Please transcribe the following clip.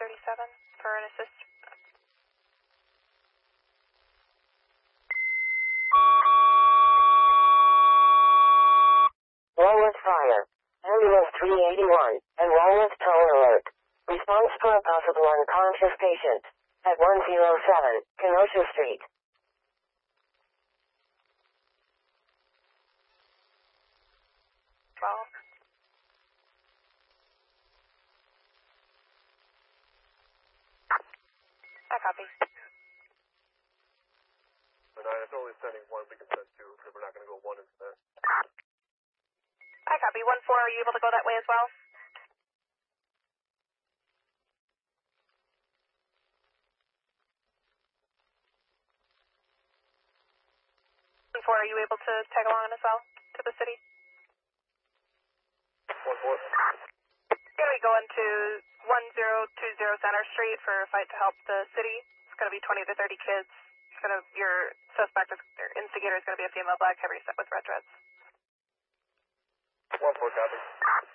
37 for an assist. Walworth Fire. Ambulance 381 and Walworth Tow Alert. Response for a possible unconscious patient at 107 Kenosha Street. 12. I copy. It's only sending one, we can send two, because we're not going to go one instead. I copy. 1-4, are you able to go that way as well? 1-4, are you able to tag along as well to the city? 1-4. Going to be going to 1020 Center Street for a fight to help the city. It's going to be 20 to 30 kids. Your suspect or instigator is going to be a female black heavy set with red dreads. 1-4, copy.